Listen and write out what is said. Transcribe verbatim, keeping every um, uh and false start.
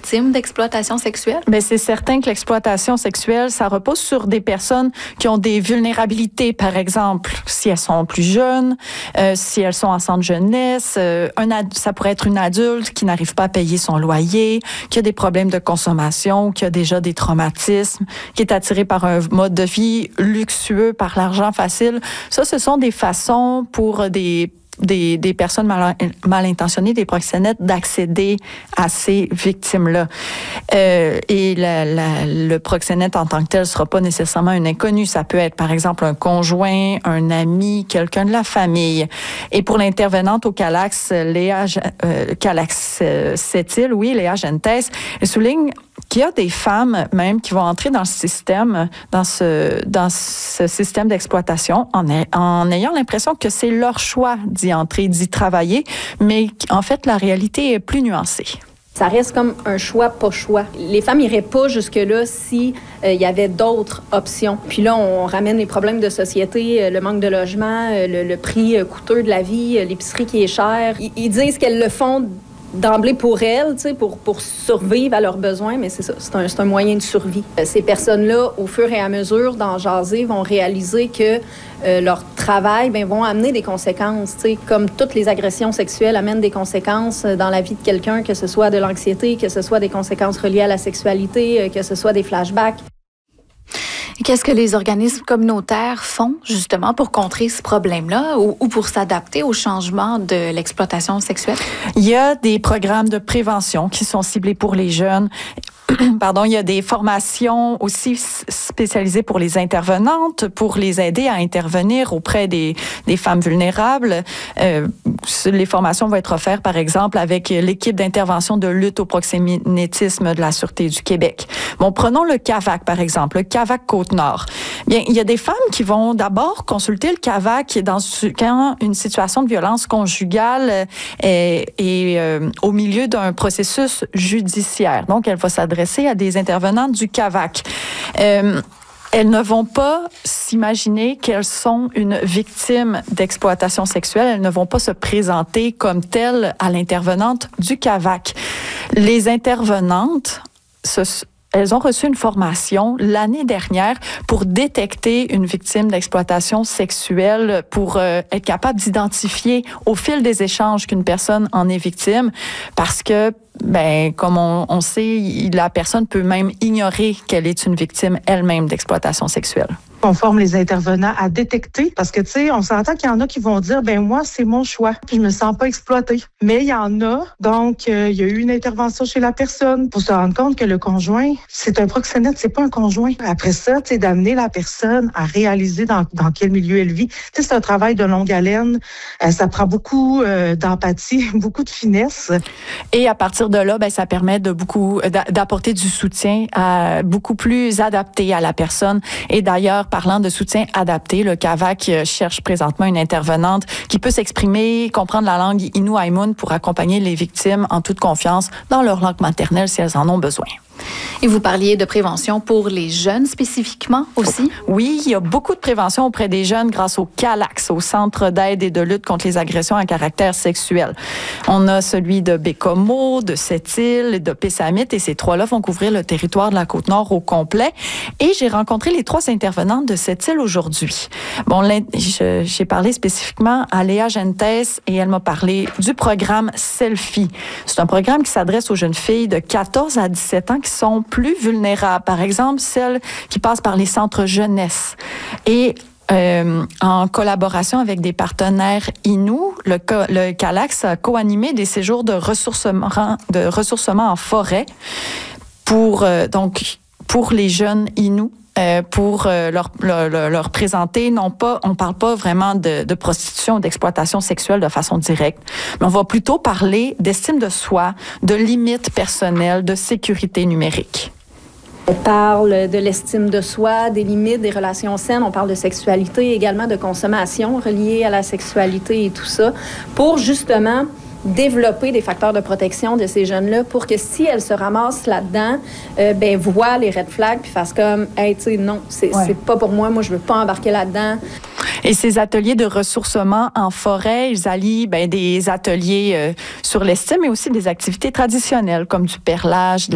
victimes d'exploitation sexuelle? Bien, c'est certain que l'exploitation sexuelle, ça repose sur des personnes qui ont des vulnérabilités, par exemple, si elles sont plus jeunes, euh, si elles sont en centre jeunesse, euh, un ad- ça pourrait être une adulte qui n'arrive pas à payer son loyer, qui a des problèmes de consommation, qui a déjà des traumatismes, qui est attirée par un mode de vie luxueux, par l'argent facile. Ça, ce sont des façons pour des Des, des personnes mal, mal intentionnées, des proxénètes, d'accéder à ces victimes-là. Euh, et la, la, le proxénète en tant que tel ne sera pas nécessairement un inconnu. Ça peut être, par exemple, un conjoint, un ami, quelqu'un de la famille. Et pour l'intervenante au Calax, Léa euh, Calax euh, Sept-Îles, oui, Léa Gentes, elle souligne qu'il y a des femmes même qui vont entrer dans le système, dans ce, dans ce système d'exploitation en, en ayant l'impression que c'est leur choix d'y entrer, d'y travailler, mais en fait, la réalité est plus nuancée. Ça reste comme un choix, pas choix. Les femmes n'iraient pas jusque-là si euh, il y avait d'autres options. Puis là, on ramène les problèmes de société, euh, le manque de logement, euh, le, le prix euh, coûteux de la vie, euh, l'épicerie qui est chère. Ils, ils disent qu'elles le font d'emblée pour elles, tu sais, pour, pour survivre à leurs besoins, mais c'est ça, c'est un, c'est un moyen de survie. Ces personnes-là, au fur et à mesure, d'en jaser, vont réaliser que euh, leur travail, bien, vont amener des conséquences, tu sais, comme toutes les agressions sexuelles amènent des conséquences dans la vie de quelqu'un, que ce soit de l'anxiété, que ce soit des conséquences reliées à la sexualité, que ce soit des flashbacks. Qu'est-ce que les organismes communautaires font justement pour contrer ce problème-là ou, ou pour s'adapter au changement de l'exploitation sexuelle? Il y a des programmes de prévention qui sont ciblés pour les jeunes. Pardon, il y a des formations aussi spécialisées pour les intervenantes, pour les aider à intervenir auprès des, des femmes vulnérables. Euh, les formations vont être offertes, par exemple, avec l'équipe d'intervention de lutte au proxénétisme de la Sûreté du Québec. Bon, prenons le C A V A C, par exemple, le C A V A C Côte-Nord. Bien, il y a des femmes qui vont d'abord consulter le C A V A C dans quand une situation de violence conjugale est, est euh, au milieu d'un processus judiciaire. Donc, elle va s'adresser à des intervenantes du C A V A C. Euh, elles ne vont pas s'imaginer qu'elles sont une victime d'exploitation sexuelle. Elles ne vont pas se présenter comme telles à l'intervenante du C A V A C. Les intervenantes, ce Elles ont reçu une formation l'année dernière pour détecter une victime d'exploitation sexuelle, pour euh, être capable d'identifier au fil des échanges qu'une personne en est victime, parce que, ben, comme on, on sait, la personne peut même ignorer qu'elle est une victime elle-même d'exploitation sexuelle. On forme les intervenants à détecter, parce que, tu sais, on s'entend qu'il y en a qui vont dire, ben moi, c'est mon choix, puis je me sens pas exploitée. Mais il y en a, donc, euh, il y a eu une intervention chez la personne pour se rendre compte que le conjoint, c'est un proxénète, c'est pas un conjoint. Après ça, tu sais, d'amener la personne à réaliser dans, dans quel milieu elle vit. Tu sais, c'est un travail de longue haleine. Euh, ça prend beaucoup euh, d'empathie, beaucoup de finesse. Et à partir de là, ben, ça permet de beaucoup, d'apporter du soutien à, beaucoup plus adapté à la personne. Et d'ailleurs, parlant de soutien adapté, le C A V A C cherche présentement une intervenante qui peut s'exprimer, comprendre la langue Innu-Aimun pour accompagner les victimes en toute confiance dans leur langue maternelle si elles en ont besoin. Et vous parliez de prévention pour les jeunes spécifiquement aussi? Oui, il y a beaucoup de prévention auprès des jeunes grâce au Calax, au Centre d'aide et de lutte contre les agressions à caractère sexuel. On a celui de Bécomo, de Sept-Îles, de Pessamit, et ces trois-là vont couvrir le territoire de la Côte-Nord au complet. Et j'ai rencontré les trois intervenantes de Sept-Îles aujourd'hui. Bon, j'ai parlé spécifiquement à Léa Gentes et elle m'a parlé du programme Selfie. C'est un programme qui s'adresse aux jeunes filles de quatorze à dix-sept ans qui sont plus vulnérables. Par exemple, celles qui passent par les centres jeunesse. Et euh, en collaboration avec des partenaires Innu, le, le Calax a co-animé des séjours de ressourcement, de ressourcement en forêt pour, euh, donc, pour les jeunes Innu. Euh, pour euh, leur, leur, leur présenter, non pas, on parle pas vraiment de, de prostitution, d'exploitation sexuelle de façon directe, mais on va plutôt parler d'estime de soi, de limites personnelles, de sécurité numérique. On parle de l'estime de soi, des limites, des relations saines. On parle de sexualité, également de consommation reliée à la sexualité et tout ça, pour justement développer des facteurs de protection de ces jeunes-là pour que si elles se ramassent là-dedans, euh, ben voient les red flags puis fassent comme « Hey, tu sais, non, c'est ouais. c'est pas pour moi, moi je veux pas embarquer là-dedans ». Et ces ateliers de ressourcement en forêt, ils allient ben, des ateliers euh, sur l'estime, mais aussi des activités traditionnelles comme du perlage, de